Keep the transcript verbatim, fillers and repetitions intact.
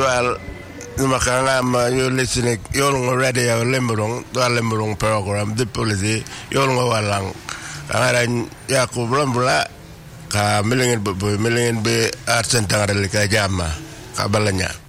well Makanga you listening you're radio limburung to a limburung program the policy you're walang Kanaran Yakub Rambula ka milingin bu milingin be arsen tangarel ka jama kabalanya